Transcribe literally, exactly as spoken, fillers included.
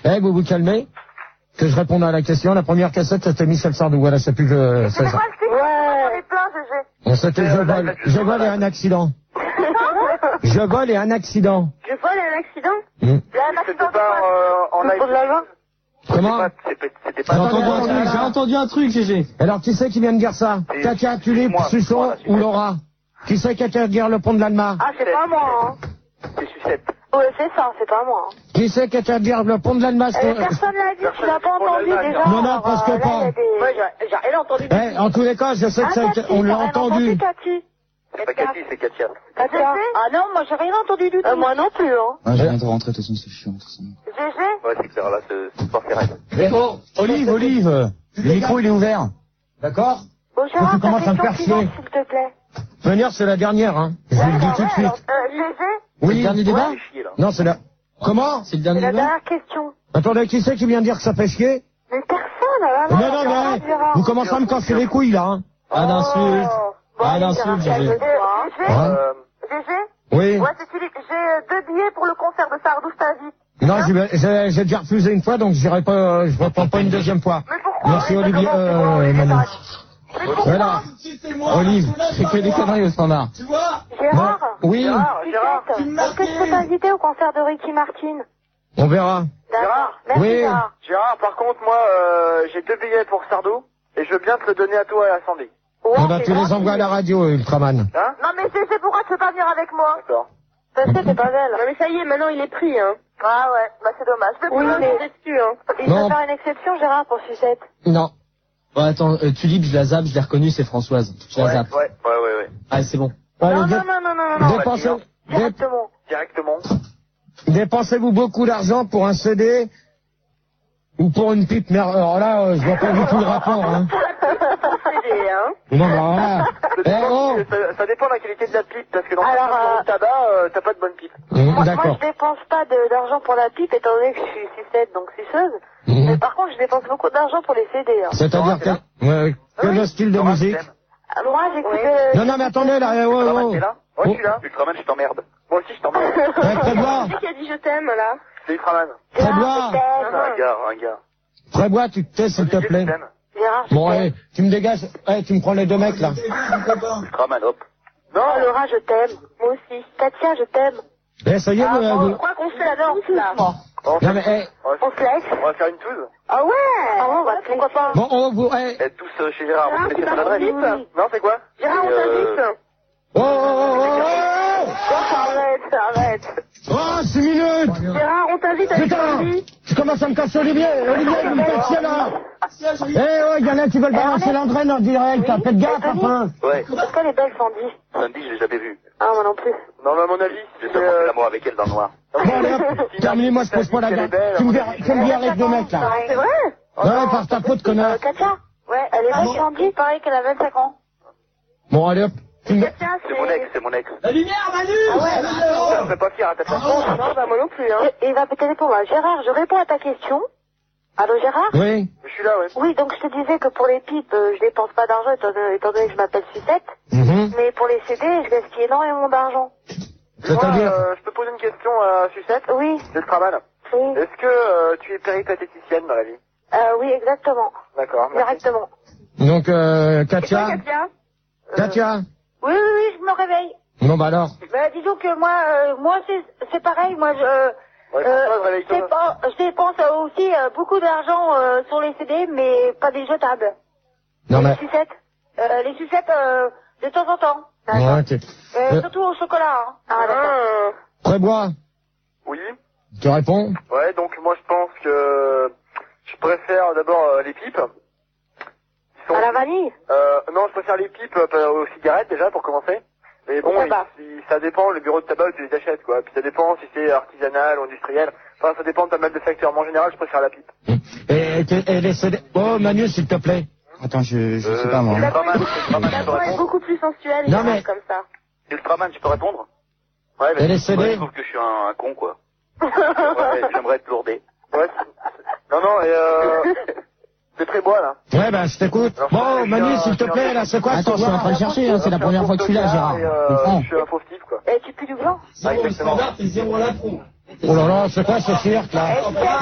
Eh, vous vous calmez? Que je réponde à la question. La première cassette, c'était Michel Sardou. Voilà, c'est plus que C'est ça. moi, je t'ai j'en ai plein, Gégé. Bon, c'était je vole. Je vole et un accident. Je vole et un accident. Je vole et un accident? Mmh. Il y a un accident de quoi? en Pour de la loi? Comment? C'était J'ai entendu, pas... un- j'ai entendu un truc, Gégé. Alors, qui c'est qui vient de dire ça? Katia, Tulipe, Susson ou Laura? Qui c'est qui a été dire le pont de l'Alma? Ah, c'est pas moi, hein. C'est Sucette. Ouais, c'est ça, c'est pas moi. Hein. Qui c'est qui a été dire le pont de l'Alma? Euh, personne l'a dit, tu l'as pas entendu déjà. Non, non, presque Alors, euh, pas. là, il y a des- Ouais, j'ai j'ai rien entendu. Eh, en tous les cas, je sais que Ah, ça a été- Cathy, on l'a t'as rien entendu. Cathy. C'est pas Cathy, c'est Katia. Katia. Ah non, moi j'ai rien entendu du tout. Euh, moi non plus, hein. Ah, j'ai rien de rentrer, de toute façon, c'est chiant. Gégé? Ouais, c'est clair, là, c'est pas fait raide. Eh, oh, Olive, Olive, le micro il est ouvert. D'accord? Bon, Faut que Gérard, tu ta commences à me question faire suivante, chier. s'il te plaît. Venir, c'est la dernière, hein. Je vous le dis tout de suite. Euh, Gégé? Oui. Le dernier débat? J'ai chié, là. Non, c'est la... Comment? C'est le C'est dernier la débat? dernière question. Attendez, qui c'est qui vient de dire que ça fait chier? Mais personne, là, là. Non, non, mais, eh, Gérard. vous commencez à me casser les couilles, là, hein. Ah, d'insulte. Oh. Bon, Ah, allez, d'insulte, Gérard, Gégé. calme-toi, hein. Gégé? Hein? Euh, Gégé? Oui. Ouais, c'est Philippe. J'ai euh, deux billets pour le concert de Sardou, je t'invite. Non, j'y vais- j'ai j'ai déjà refusé une fois, donc j'irai pas, euh, je reprends pas une deuxième fois. Mais pourquoi? Merci, Mais Olivier, comment- euh, comment- Manu. Mais pourquoi? Voilà. Olive, c'est que des conneries au standard. Gérard? Non. Oui, Gérard, Gérard. Sucette, est-ce que je peux t'inviter au concert de Ricky Martin? on verra. D'accord. Merci, Oui. Gérard. Gérard, par contre, moi, euh, j'ai deux billets pour Sardou, et je veux bien te le donner à toi et à Sandy. Ouais, On va c'est tu les gentil. envoies à la radio, Ultraman. Hein? Non, mais Gégé, pourquoi tu veux pas venir avec moi? D'accord. Parce que t'es pas belle. Non mais ça y est, maintenant il est pris, hein. Ah ouais, bah c'est dommage. Je peux Oui, plus mais venir. déçu, hein. Il Non. faut faire une exception, Gérard, pour Sucette. Non. Bon, attends, euh, Tulipe, je la zappe, je l'ai reconnue, c'est Françoise. Je la Ouais, zappe. ouais, ouais, ouais, ouais. Ah, c'est bon. Allez, Non, dé- non, non, non, non, non, non. dépensez, dé- Directement. Directement. dépensez-vous beaucoup d'argent pour un C D ou pour une pipe? Mais alors là, euh, je vois pas du tout le rapport, hein. C D, hein. Non, mais alors là, Ça eh dépend, oh. ça, ça dépend de la qualité de la pipe, parce que dans Alors, le euh, tabac, euh, t'as pas de bonne pipe. Hum, Moi, moi, D'accord. je dépense pas de- d'argent pour la pipe, étant donné que je suis sucette, donc suceuse. Mhm. Mais par contre, je dépense beaucoup d'argent pour les C D. Hein. C'est-à-dire c'est là. que, ouais, quel style de Laura, musique? je t'aime. Ah, moi, j'écoute... Oui. euh, Non, non, mais attendez, là, eh, oh, Ultraman, oh. t'es là? Ouais, je suis là. Ultraman, je t'emmerde. Moi aussi, je t'emmerde. Eh, Prébois, Qui a dit je t'aime, là? C'est Ultraman. Gérard, Prébois, je t'aime. Un gars, un gars. Prébois, tu te tais, s'il te Olivier, plaît. je t'aime. Gérard, je Bon, t'aime. eh, tu me dégages, eh, tu me prends les deux mecs, là. Ultraman, hop. Non, Laura, je t'aime. Moi aussi. Katia, je t'aime. Eh, ça y est, Ah, vous, bon, vous- je crois qu'on fait la danse, là. On va Non, mais, faire- eh, on va On faire- se laisse. on va faire une touze. Ah ouais. Ah ouais, on va se pourquoi pas. bon, on vous, eh, Être tous euh, chez Gérard, Gérard, on se tu fait son m'as adresse. invité. Non, c'est quoi? Gérard, on C'est, euh, t'invite. oh, oh, oh, oh, oh, Arrête, arrête. oh, six minutes. Gérard, on t'invite avec Putain, Sandy. tu commences à me casser Olivier, Olivier, vous me faites chier, là. Eh, oh, il y en a qui veulent balancer l'entraîne en direct, t'as fait de gaffe, enfin. Ouais. Est-ce qu'elle est belle, Sandy? Sandy, je l'ai jamais vue. Ah, moi non plus. Non, mais à mon avis, j'ai seulement fait l'amour avec elle dans le noir. Bon, allez, hop, terminez-moi, je pose pas la Elle est gueule. belle, Tu me à mon verras, avis. tu me verras avec deux mecs, là. C'est vrai? Ouais, par ta faute, connard. Euh, Katia? Ouais, elle est belle, Sandy, pareil qu'elle a vingt-cinq ans. Bon, allez, hop. Tu me... Katia, C'est mon ex, c'est mon ex. Ah ouais, Ça me fait pas fier à ta façon. Non, bah moi non plus, hein. Et il va péter les poumons. Gérard, je réponds à ta question. Allô, Gérard? Oui. Je suis là, ouais. Oui, donc je te disais que pour les pipes, euh, je dépense pas d'argent étant, étant donné que je m'appelle Sucette. Mhm. Mais pour les C D, je gaspille énormément d'argent. Moi, C'est-à-dire, euh, je peux poser une question à Sucette? Oui, C'est Ultraman. oui. Est-ce que euh, tu es péripatéticienne dans la vie? Euh, oui, exactement. D'accord. merci. Directement. donc, euh, Toi, Katia, Katia? Katia. Oui, oui, oui, je me réveille. Bon, bah alors. Bah, disons que moi, euh, moi c'est c'est pareil. Moi, je, Ouais, euh, Françoise, réveille-toi. je dépense, je dépense euh, aussi euh, beaucoup d'argent euh, sur les C D, mais pas des jetables. Non, les mais, sucettes. Euh, les sucettes euh, de temps en temps. ouais, ok. Euh, Euh, surtout au chocolat. Hein. Ah, d'accord. Ah. Prébois, Oui. tu réponds? Ouais, donc moi je pense que je préfère d'abord euh, les pipes. Ils sont- À la vanille. Euh, non, je préfère les pipes euh, aux cigarettes déjà pour commencer. Mais bon, Au tabac. il- il- ça dépend, le bureau de tabac où tu les achètes quoi. Puis ça dépend si c'est artisanal ou industriel. Enfin, ça dépend de pas mal de facteurs. Mais en général, je préfère la pipe. Et, et, et les C D... Oh, Manu, s'il te plaît. Attends, je, je sais Euh, pas, moi. Ultraman, Ultraman, La tu peux voix est répondre? beaucoup plus sensuelle, Non, Gérard, mais- comme ça. Ultraman, tu peux répondre? Ouais, Et les C D? ouais, je trouve que je suis un, un con quoi. Ouais, j'aimerais être lourdé. Ouais. c'est- Non, non, et euh... c'est très beau là. Ouais, bah, je t'écoute. Alors, Bon, je Manu, suis un- s'il te je suis un- plaît, là, c'est quoi Attends, je suis en train de chercher, hein, c'est la première fois que je suis là, Gérard. Et, euh, Comprends. je suis un fauve type quoi. Et tu pues du blanc. Ah, exactement. Oh là là, c'est quoi ce cirque, là?